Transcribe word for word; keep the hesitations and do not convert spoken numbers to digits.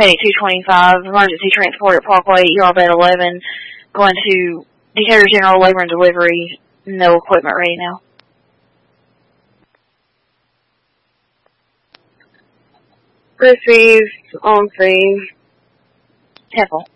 Heading two twenty-five, emergency transport at Parkway, yard bed eleven, going to Decatur General Labor and Delivery, no equipment ready now. Chrissy's on scene. Temple.